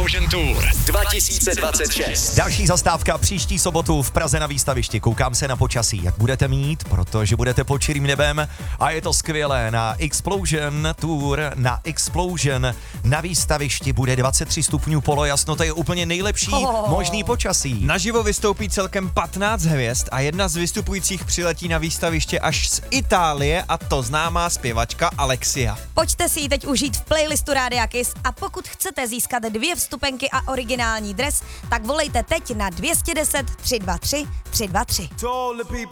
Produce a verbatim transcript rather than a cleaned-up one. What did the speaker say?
Explosion Tour dva tisíce dvacet šest. Další zastávka příští sobotu v Praze na výstavišti. Koukám se na počasí, jak budete mít, protože budete pod čirým nebem a je to skvělé. Na Explosion Tour, na Explosion na výstavišti bude dvacet tři stupňů polojasno, to je úplně nejlepší oh. možný počasí. Naživo vystoupí celkem patnáct hvězd a jedna z vystupujících přiletí na výstaviště až z Itálie, a to známá zpěvačka Alexia. Pojďte si ji teď užít v playlistu Rádia Kiss a pokud chcete získat dvě vstupenky a originální dres, tak volejte teď na dvě deset tři dva tři tři dva tři.